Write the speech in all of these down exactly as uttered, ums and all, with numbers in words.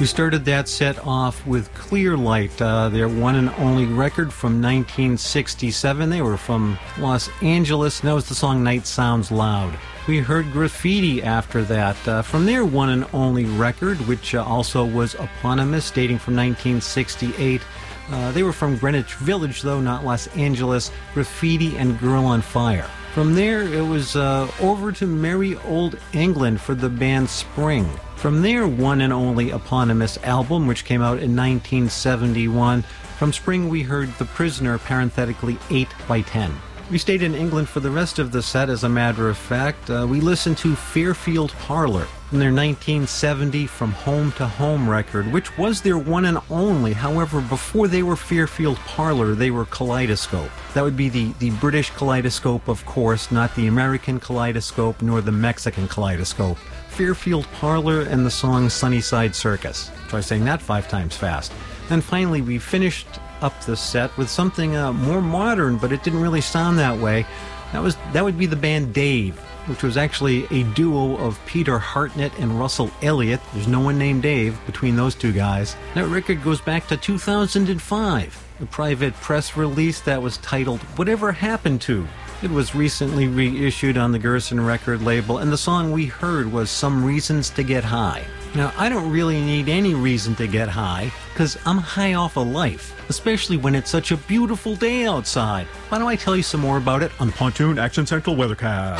We started that set off with Clear Light, uh, their one and only record from nineteen sixty-seven. They were from Los Angeles, and that was the song Night Sounds Loud. We heard Graffiti after that, uh, from their one and only record, which uh, also was eponymous, dating from nineteen sixty-eight. Uh, they were from Greenwich Village, though, not Los Angeles. Graffiti and Girl on Fire. From there, it was uh, over to Merry Old England for the band Spring. From their one and only eponymous album, which came out in nineteen seventy-one, from Spring we heard The Prisoner, parenthetically eight by ten. We stayed in England for the rest of the set, as a matter of fact. Uh, we listened to Fairfield Parlour from their nineteen seventy From Home to Home record, which was their one and only. However, before they were Fairfield Parlour, they were Kaleidoscope. That would be the, the British Kaleidoscope, of course, not the American Kaleidoscope nor the Mexican Kaleidoscope. Fairfield Parlour and the song Sunnyside Circus. Try saying that five times fast. And finally, we finished up the set with something uh, more modern, but it didn't really sound that way. That was that would be the band Dave, which was actually a duo of Peter Hartnett and Russell Elliott. There's no one named Dave between those two guys. That record goes back to two thousand five. A private press release that was titled Whatever Happened To. It was recently reissued on the Gerson record label, and the song we heard was Some Reasons to Get High. Now, I don't really need any reason to get high, because I'm high off of life, especially when it's such a beautiful day outside. Why don't I tell you some more about it on Pontoon Action Central Weathercast?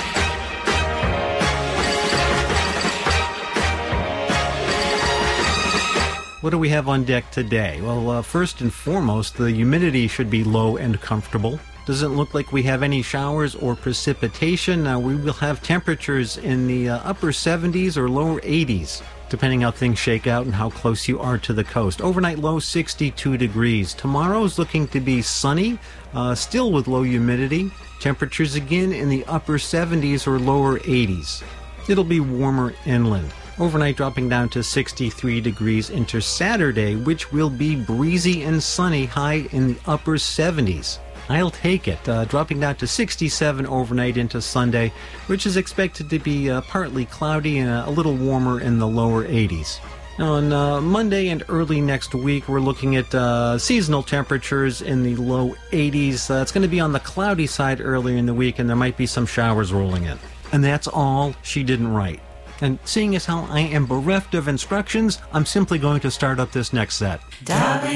What do we have on deck today? Well, uh, first and foremost, the humidity should be low and comfortable. Doesn't look like we have any showers or precipitation. Uh, we will have temperatures in the uh, upper seventies or lower eighties, depending how things shake out and how close you are to the coast. Overnight low sixty-two degrees. Tomorrow's looking to be sunny, uh, still with low humidity. Temperatures again in the upper seventies or lower eighties. It'll be warmer inland. Overnight dropping down to sixty-three degrees into Saturday, which will be breezy and sunny, high in the upper seventies. I'll take it, uh, dropping down to sixty-seven overnight into Sunday, which is expected to be uh, partly cloudy and a little warmer in the lower eighties. On uh, Monday and early next week, we're looking at uh, seasonal temperatures in the low eighties. Uh, it's going to be on the cloudy side earlier in the week, and there might be some showers rolling in. And that's all she didn't write. And seeing as how I am bereft of instructions, I'm simply going to start up this next set.